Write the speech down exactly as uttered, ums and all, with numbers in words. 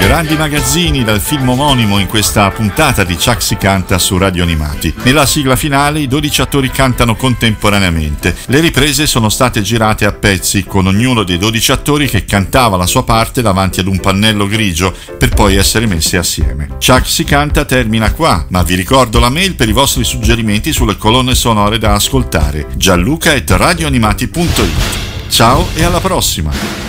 Grandi magazzini dal film omonimo in questa puntata di Chuck si canta su Radio Animati. Nella sigla finale i dodici attori cantano contemporaneamente. Le riprese sono state girate a pezzi, con ognuno dei dodici attori che cantava la sua parte davanti ad un pannello grigio, per poi essere messi assieme. Chuck si canta termina qua, ma vi ricordo la mail per i vostri suggerimenti sulle colonne sonore da ascoltare: gianluca at radioanimati punto it. Ciao e alla prossima!